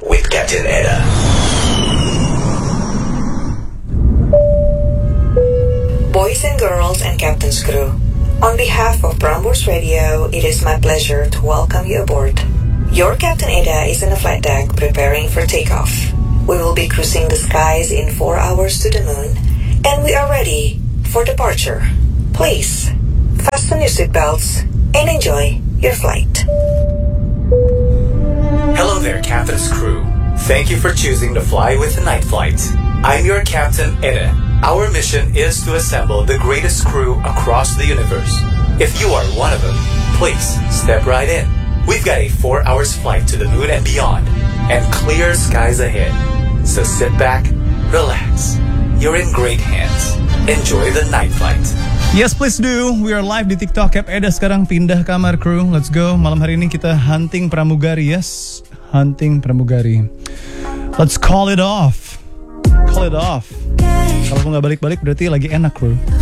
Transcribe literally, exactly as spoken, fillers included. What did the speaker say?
with Captain Eda. Boys and girls and Captain's crew, on behalf of Prambors Radio, it is my pleasure to welcome you aboard. Your Captain Eda is on the flight deck preparing for takeoff. We will be cruising the skies in four hours to the moon, and we are ready for departure. Please, fasten your seatbelts and enjoy your flight. Hello there, Captain's crew. Thank you for choosing to fly with the night flight. I'm your Captain Eda. Our mission is to assemble the greatest crew across the universe. If you are one of them, please step right in. We've got a four hours flight to the moon and beyond, and clear skies ahead. So sit back, relax. You're in great hands. Enjoy the night flight. Yes, please do. We are live di TikTok. Cap Eda sekarang pindah kamar, crew. Let's go. Malam hari ini kita hunting pramugari. Yes, hunting pramugari. Let's call it off. Call it off. Kalau nggak balik-balik berarti lagi enak, crew.